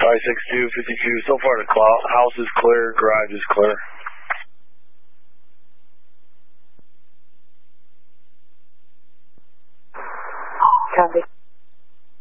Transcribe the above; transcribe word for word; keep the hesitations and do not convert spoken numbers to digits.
five six two, fifty-two. So far the house is clear, garage is clear. Copy.